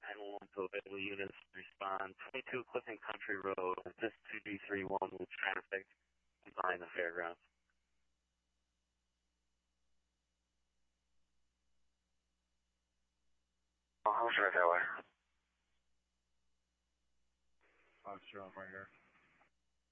911 to available units respond. 22 Clifton Country Road, this 2D31 with traffic behind the fairgrounds. Oh, I was right that way. Oh, sure, I'm right here.